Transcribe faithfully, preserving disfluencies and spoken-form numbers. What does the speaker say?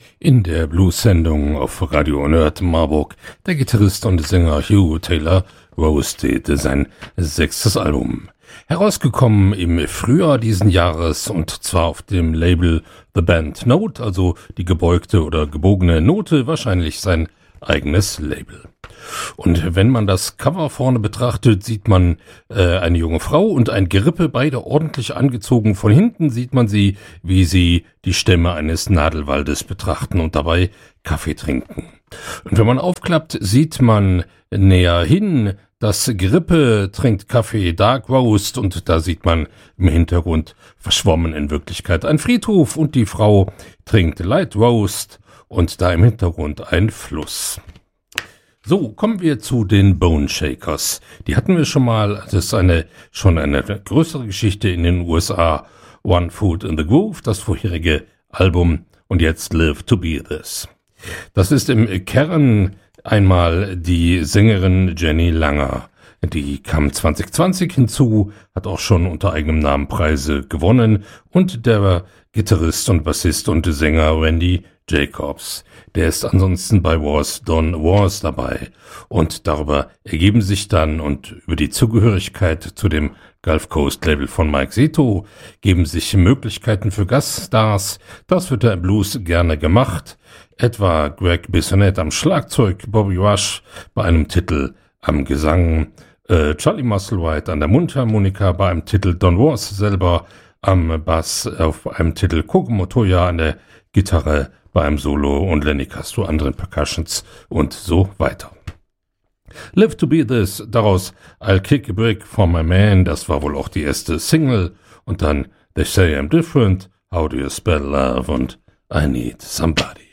In der Blues-Sendung auf Radio Nerd Marburg, der Gitarrist und Sänger Hugh Taylor roastete sein sechstes Album. Herausgekommen im Frühjahr diesen Jahres und zwar auf dem Label The Bent Note, also die gebeugte oder gebogene Note, wahrscheinlich sein eigenes Label. Und wenn man das Cover vorne betrachtet, sieht man äh, eine junge Frau und ein Gerippe, beide ordentlich angezogen. Von hinten sieht man sie, wie sie die Stämme eines Nadelwaldes betrachten und dabei Kaffee trinken. Und wenn man aufklappt, sieht man näher hin, das Gerippe trinkt Kaffee Dark Roast und da sieht man im Hintergrund verschwommen in Wirklichkeit ein Friedhof und die Frau trinkt Light Roast und da im Hintergrund ein Fluss. So, kommen wir zu den Bone Shakers. Die hatten wir schon mal, das ist eine, schon eine größere Geschichte in den U S A. One Foot in the Groove, das vorherige Album und jetzt Live to Be This. Das ist im Kern einmal die Sängerin Jenny Langer. Die kam zwanzig zwanzig hinzu, hat auch schon unter eigenem Namen Preise gewonnen und der Gitarrist und Bassist und Sänger Randy Jacobs. Der ist ansonsten bei Wars Don Wars dabei und darüber ergeben sich dann und über die Zugehörigkeit zu dem Gulf Coast Label von Mike Seto geben sich Möglichkeiten für Gaststars. Das wird der Blues gerne gemacht. Etwa Greg Bissonette am Schlagzeug, Bobby Rush bei einem Titel am Gesang, äh, Charlie Musselwhite an der Mundharmonika bei einem Titel, Don Was selber am Bass auf einem Titel, Kogo Motoya an der Gitarre bei einem Solo und Lenny Castro anderen Percussions und so weiter. Live to Be This, daraus I'll Kick a Brick for My Man, das war wohl auch die erste Single und dann They Say I'm Different, How Do You Spell Love und I Need Somebody.